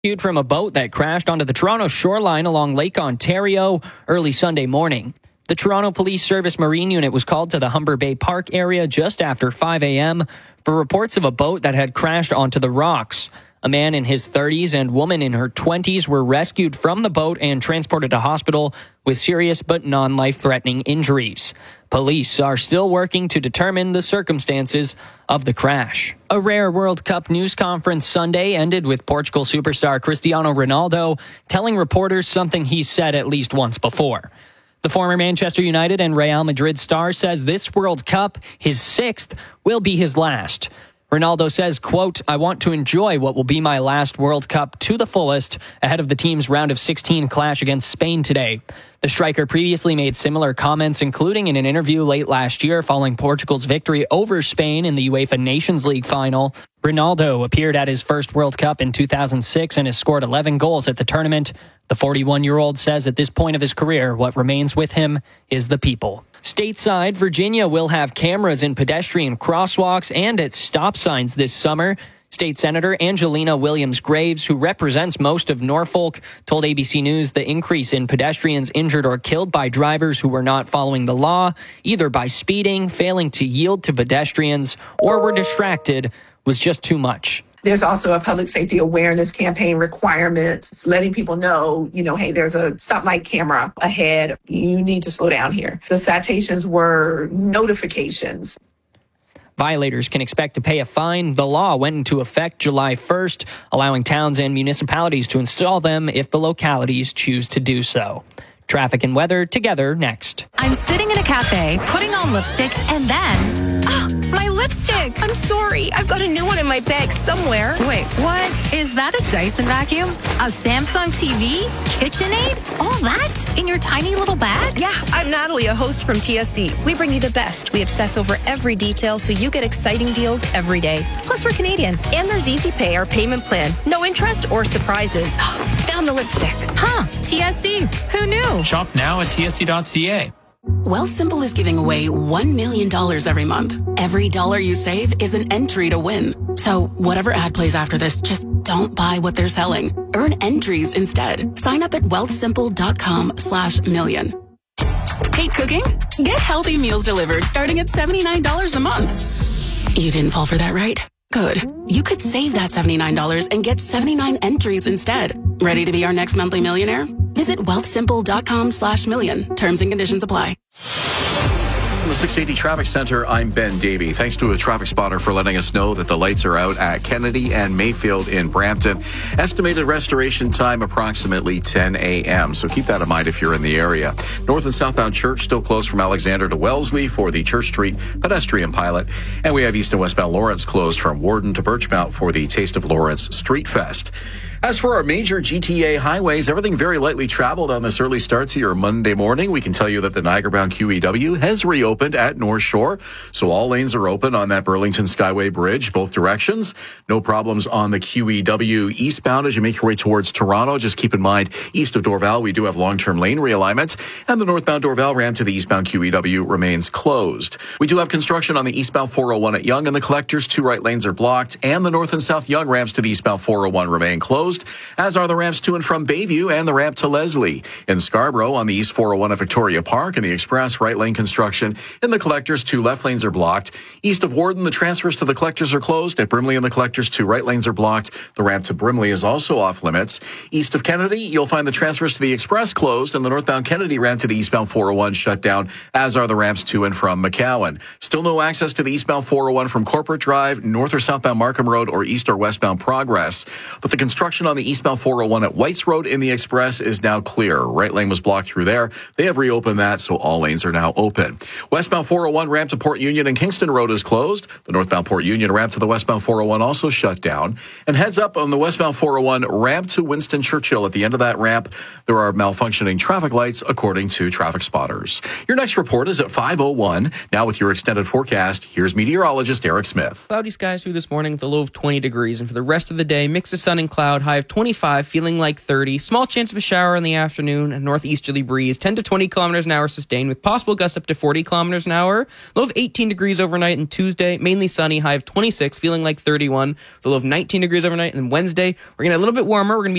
rescued from a boat that crashed onto the Toronto shoreline along Lake Ontario early Sunday morning. The Toronto Police Service Marine Unit was called to the Humber Bay Park area just after 5 a.m. for reports of a boat that had crashed onto the rocks. A man in his 30s and woman in her 20s were rescued from the boat and transported to hospital with serious but non-life-threatening injuries. Police are still working to determine the circumstances of the crash. A rare World Cup news conference Sunday ended with Portugal superstar Cristiano Ronaldo telling reporters something he said at least once before. The former Manchester United and Real Madrid star says this World Cup, his sixth, will be his last. Ronaldo says, quote, "I want to enjoy what will be my last World Cup to the fullest ahead of the team's round of 16 clash against Spain today." The striker previously made similar comments, including in an interview late last year following Portugal's victory over Spain in the UEFA Nations League final. Ronaldo appeared at his first World Cup in 2006 and has scored 11 goals at the tournament. The 41-year-old says at this point of his career, what remains with him is the people. Stateside, Virginia will have cameras in pedestrian crosswalks and at stop signs this summer. State Senator Angelina Williams-Graves, who represents most of Norfolk, told ABC News the increase in pedestrians injured or killed by drivers who were not following the law, either by speeding, failing to yield to pedestrians, or were distracted, was just too much. There's also a public safety awareness campaign requirement, letting people know, hey, there's a stoplight camera ahead. You need to slow down here. The citations were notifications. Violators can expect to pay a fine. The law went into effect July 1st, allowing towns and municipalities to install them if the localities choose to do so. Traffic and weather together next. I'm sitting in a cafe, putting on lipstick, and then... my lipstick! I'm sorry. I've got a new one in my bag somewhere. Wait, what? Is that a Dyson vacuum? A Samsung TV? KitchenAid? All that? In your tiny little bag? Yeah, I'm Natalie, a host from TSC. We bring you the best. We obsess over every detail so you get exciting deals every day. Plus, we're Canadian. And there's Easy Pay, our payment plan. No interest or surprises. Found the lipstick. Huh, TSC. Who knew? Shop now at tsc.ca. Wealthsimple is giving away $1 million every month. Every dollar you save is an entry to win. So whatever ad plays after this, just don't buy what they're selling. Earn entries instead. Sign up at wealthsimple.com/million. Hate cooking? Get healthy meals delivered starting at $79 a month. You didn't fall for that, right? Good. You could save that $79 and get 79 entries instead. Ready to be our next monthly millionaire? Visit wealthsimple.com/million. Terms and conditions apply. From the 680 Traffic Center, I'm Ben Davey. Thanks to a traffic spotter for letting us know that the lights are out at Kennedy and Mayfield in Brampton. Estimated restoration time approximately 10 a.m. So keep that in mind if you're in the area. North and southbound Church still closed from Alexander to Wellesley for the Church Street pedestrian pilot. And we have east and westbound Lawrence closed from Warden to Birchmount for the Taste of Lawrence Street Fest. As for our major GTA highways, everything very lightly traveled on this early start to your Monday morning. We can tell you that the Niagara-bound QEW has reopened at North Shore, so all lanes are open on that Burlington Skyway Bridge, both directions. No problems on the QEW eastbound as you make your way towards Toronto. Just keep in mind, east of Dorval, we do have long-term lane realignment, and the northbound Dorval ramp to the eastbound QEW remains closed. We do have construction on the eastbound 401 at Yonge and the Collectors. 2 right lanes are blocked, and the north and south Yonge ramps to the eastbound 401 remain closed, as are the ramps to and from Bayview and the ramp to Leslie. In Scarborough, on the East 401 at Victoria Park and the Express, right lane construction. In the Collectors, 2 left lanes are blocked. East of Warden, the transfers to the Collectors are closed. At Brimley and the Collectors, 2 right lanes are blocked. The ramp to Brimley is also off limits. East of Kennedy, you'll find the transfers to the Express closed and the northbound Kennedy ramp to the eastbound 401 shut down, as are the ramps to and from McCowan. Still no access to the eastbound 401 from Corporate Drive, north or southbound Markham Road, or east or westbound Progress. But the construction on the eastbound 401 at Whites Road in the Express is now clear. Right lane was blocked through there. They have reopened that, so all lanes are now open. Westbound 401 ramp to Port Union and Kingston Road is closed. The northbound Port Union ramp to the westbound 401 also shut down. And heads up on the westbound 401 ramp to Winston Churchill. At the end of that ramp, there are malfunctioning traffic lights, according to traffic spotters. Your next report is at 5:01. Now with your extended forecast, here's meteorologist Eric Smith. Cloudy skies through this morning with a low of 20 degrees. And for the rest of the day, mix of sun and cloud, high high of 25, feeling like 30. Small chance of a shower in the afternoon, a northeasterly breeze, 10 to 20 kilometers an hour sustained, with possible gusts up to 40 kilometers an hour. Low of 18 degrees overnight and Tuesday, mainly sunny, high of 26, feeling like 31. The low of 19 degrees overnight. And Wednesday, we're going to get a little bit warmer. We're going to be